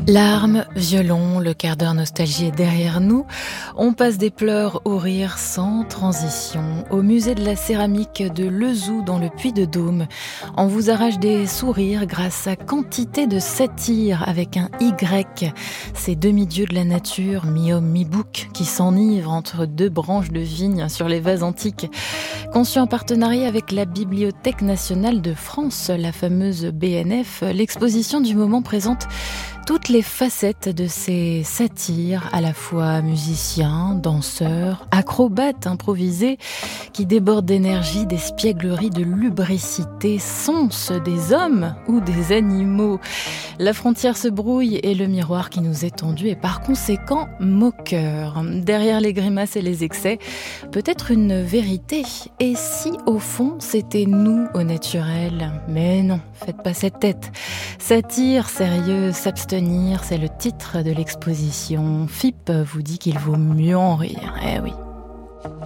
Larmes, violon, le quart d'heure nostalgie est derrière nous. On passe des pleurs au rire sans transition. Au musée de la céramique de Lezoux dans le Puy-de-Dôme, on vous arrache des sourires grâce à quantité de satire avec un Y. Ces demi-dieux de la nature, mi-homme, mi-bouc, qui s'enivrent entre deux branches de vigne sur les vases antiques. Conçu en partenariat avec la Bibliothèque nationale de France, la fameuse BNF, l'exposition du moment présente toutes les facettes de ces satires, à la fois musiciens, danseurs, acrobates improvisés, qui débordent d'énergie, d'espièglerie, de lubricité. Sont-ce des hommes ou des animaux ? La frontière se brouille et le miroir qui nous est tendu est par conséquent moqueur. Derrière les grimaces et les excès, peut-être une vérité. Et si, au fond, c'était nous au naturel ? Mais non, faites pas cette tête. Satire, sérieux, s'abstenir, c'est le titre de l'exposition. FIP vous dit qu'il vaut mieux en rire. Eh oui.